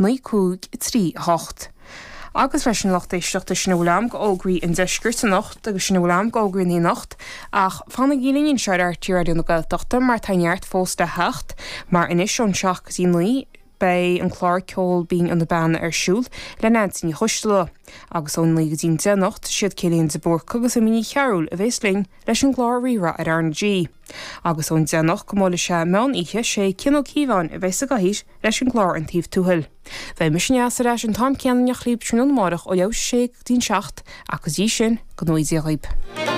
9-3-8. Agus leis an locht éisteachta snúlam go ógraí in deisgurt an nacht agus snúlam go ógraí í nacht ach fanna gílíonn seir tíradún na Gaeltachta mar tainneart fósta hecht mar inis an seach sí nuí bei an chlár ceol bín an na ban siúl le nansin í chuistela. Agus ón lí dín de nacht siad céilíonn de borca agus a mini chearúil a bhéisling leis an glár rira ar RNG. Agus ón de nacht go móla se meán ihe sé cinál cíháin a bheits a gahís leis an glár an tíomh túhil. Bheith mis neas a leis an tám ceanneach líb trúnú marach ó leabh sé dín seacht agus í sin go nóidí a riib.